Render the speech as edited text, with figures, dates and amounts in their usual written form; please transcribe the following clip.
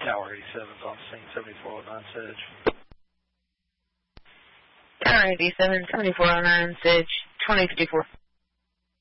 Tower 87's on scene, 7409 Sedge. Tower 87, 7409 Sedge, 2054.